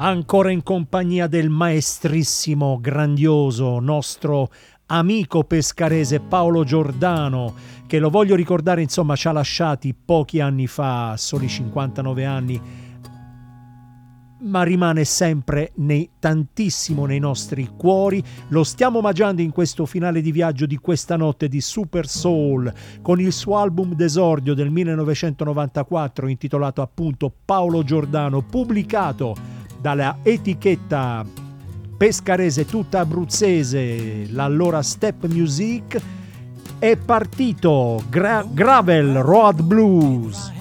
Ancora in compagnia del maestrissimo, grandioso, nostro amico pescarese Paolo Giordano, che lo voglio ricordare, insomma, ci ha lasciati pochi anni fa, a soli 59 anni, ma rimane sempre tantissimo nei nostri cuori. Lo stiamo omaggiando in questo finale di viaggio di questa notte di Super Soul con il suo album d'esordio del 1994 intitolato appunto Paolo Giordano, pubblicato dalla etichetta pescarese tutta abruzzese, l'allora Step Music. È partito Gravel Road Blues.